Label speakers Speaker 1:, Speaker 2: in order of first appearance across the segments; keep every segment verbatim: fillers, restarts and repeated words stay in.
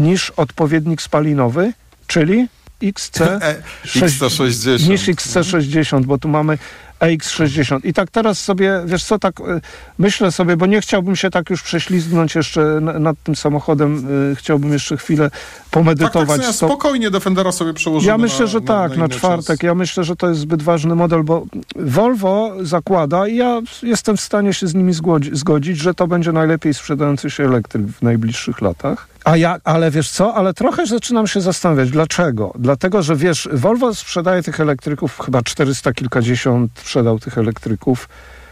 Speaker 1: niż odpowiednik spalinowy, czyli X C
Speaker 2: sześćdziesiąt.
Speaker 1: Niż X C sześćdziesiąt, bo tu mamy E X sześćdziesiąt. I tak teraz sobie, wiesz co, tak y, myślę sobie, bo nie chciałbym się tak już prześlizgnąć jeszcze n- nad tym samochodem, y, chciałbym jeszcze chwilę pomedytować.
Speaker 2: Tak, tak, spokojnie Defendera sobie przełożymy.
Speaker 1: Ja myślę,
Speaker 2: na,
Speaker 1: że
Speaker 2: na,
Speaker 1: tak, na, na czwartek. Czas. Ja myślę, że to jest zbyt ważny model, bo Volvo zakłada i ja jestem w stanie się z nimi zgodzi- zgodzić, że to będzie najlepiej sprzedający się elektryk w najbliższych latach. A ja, ale wiesz co, ale trochę zaczynam się zastanawiać, dlaczego? Dlatego, że wiesz, Volvo sprzedaje tych elektryków, chyba czterysta kilkadziesiąt sprzedał tych elektryków,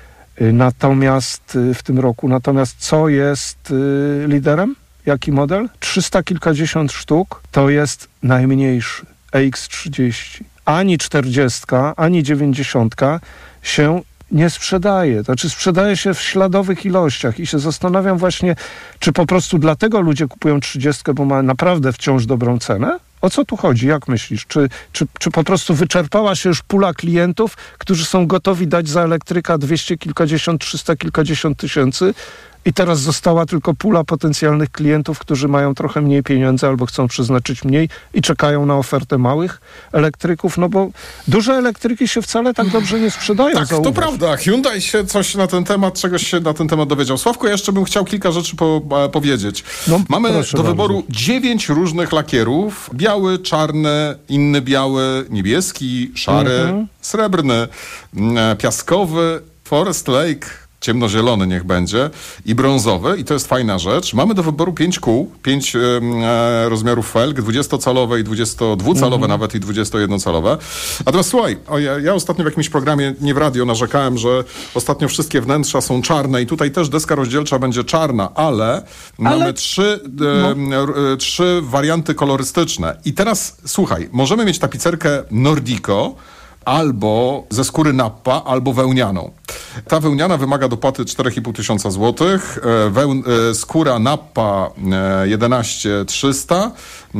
Speaker 1: natomiast w tym roku, natomiast co jest y, liderem? Jaki model? trzysta kilkadziesiąt sztuk to jest najmniejszy E X trzydzieści. Ani czterdziestka, ani dziewięćdziesiątka się nie sprzedaje. Znaczy sprzedaje się w śladowych ilościach i się zastanawiam właśnie, czy po prostu dlatego ludzie kupują trzydziestkę, bo ma naprawdę wciąż dobrą cenę? O co tu chodzi? Jak myślisz? Czy, czy, czy po prostu wyczerpała się już pula klientów, którzy są gotowi dać za elektryka dwieście kilkadziesiąt, trzysta kilkadziesiąt tysięcy i teraz została tylko pula potencjalnych klientów, którzy mają trochę mniej pieniędzy albo chcą przeznaczyć mniej i czekają na ofertę małych elektryków, no bo duże elektryki się wcale tak dobrze nie sprzedają.
Speaker 2: Tak, zauważ. To prawda. Hyundai się coś na ten temat, czegoś się na ten temat dowiedział. Sławku, ja jeszcze bym chciał kilka rzeczy po, e, powiedzieć. No, mamy do bardzo. wyboru dziewięć różnych lakierów. Biały, czarny, inny biały, niebieski, szary, mhm. srebrny, e, piaskowy, Forest Lake, ciemnozielony niech będzie i brązowy i to jest fajna rzecz. Mamy do wyboru pięć kół, pięć e, rozmiarów felg, dwudziestocalowe i dwudziestodwucalowe mm-hmm. nawet i dwudziestojednocalowe. Natomiast słuchaj, o, ja, ja ostatnio w jakimś programie, nie w radio, narzekałem, że ostatnio wszystkie wnętrza są czarne i tutaj też deska rozdzielcza będzie czarna, ale, ale... mamy trzy, e, no. e, trzy warianty kolorystyczne. I teraz słuchaj, możemy mieć tapicerkę Nordico, albo ze skóry Nappa, albo wełnianą. Ta wełniana wymaga dopłaty cztery i pół tysiąca złotych, Weł, skóra Nappa jedenaście tysięcy trzysta,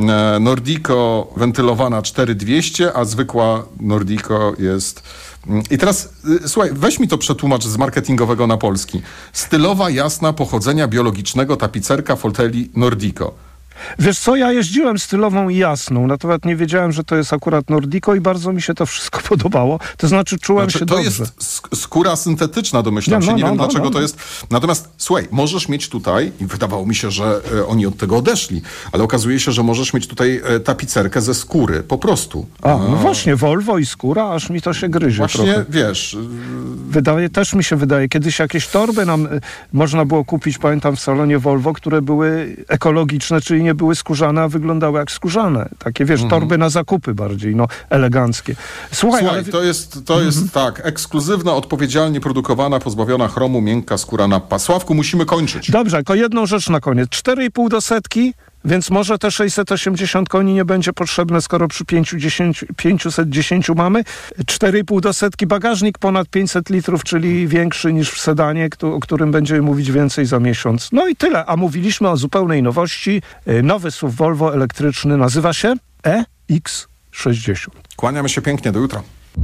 Speaker 2: Nordico wentylowana cztery tysiące dwieście, a zwykła Nordico jest... I teraz, słuchaj, weź mi to przetłumacz z marketingowego na polski. Stylowa, jasna, pochodzenia biologicznego tapicerka foteli Nordico.
Speaker 1: Wiesz co, ja jeździłem stylową i jasną, natomiast nie wiedziałem, że to jest akurat Nordico i bardzo mi się to wszystko podobało. To znaczy czułem
Speaker 2: znaczy,
Speaker 1: się
Speaker 2: to
Speaker 1: dobrze.
Speaker 2: To jest skóra syntetyczna, domyślam
Speaker 1: no,
Speaker 2: się.
Speaker 1: no,
Speaker 2: Nie
Speaker 1: no,
Speaker 2: wiem
Speaker 1: no,
Speaker 2: dlaczego
Speaker 1: no.
Speaker 2: to jest. Natomiast słuchaj, możesz mieć tutaj, i wydawało mi się, że e, oni od tego odeszli, ale okazuje się, że możesz mieć tutaj e, tapicerkę ze skóry, po prostu.
Speaker 1: A, no a... właśnie, Volvo i skóra, aż mi to się gryzie
Speaker 2: Właśnie,
Speaker 1: trochę.
Speaker 2: wiesz...
Speaker 1: Wydaje, też mi się wydaje. Kiedyś jakieś torby nam y, można było kupić, pamiętam, w salonie Volvo, które były ekologiczne, czyli nie były skórzane, a wyglądały jak skórzane. Takie, wiesz, mhm. torby na zakupy bardziej, no, eleganckie. Słuchaj,
Speaker 2: Słuchaj
Speaker 1: ale...
Speaker 2: to jest, to jest mhm. tak, ekskluzywna, odpowiedzialnie produkowana, pozbawiona chromu, miękka skóra Nappa. Sławku, musimy kończyć.
Speaker 1: Dobrze, tylko jedną rzecz na koniec. cztery i pół do setki, więc może te sześćset osiemdziesiąt koni nie będzie potrzebne, skoro przy pięćset dziesięć mamy. cztery i pół do setki, bagażnik ponad pięćset litrów, czyli większy niż w sedanie, o którym będziemy mówić więcej za miesiąc. No i tyle. A mówiliśmy o zupełnej nowości. Nowy S U V Volvo elektryczny nazywa się E X sześćdziesiąt.
Speaker 2: Kłaniamy się pięknie, do jutra.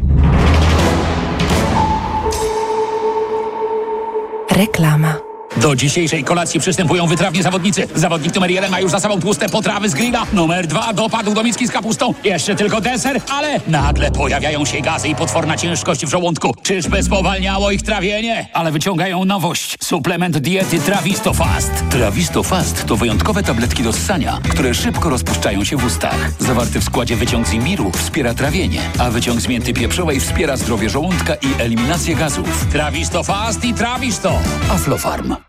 Speaker 3: Reklama.
Speaker 4: Do dzisiejszej kolacji przystępują wytrawni zawodnicy. Zawodnik numer jeden ma już za sobą tłuste potrawy z grilla. Numer dwa dopadł do miski z kapustą. Jeszcze tylko deser, ale nagle pojawiają się gazy i potworna ciężkość w żołądku. Czyżby spowalniało ich trawienie? Ale wyciągają nowość. Suplement diety Trawisto Fast. Trawisto Fast to wyjątkowe tabletki do ssania, które szybko rozpuszczają się w ustach. Zawarty w składzie wyciąg z imbiru wspiera trawienie, a wyciąg z mięty pieprzowej wspiera zdrowie żołądka i eliminację gazów. Trawisto Fast i Trawisto. Aflofarm.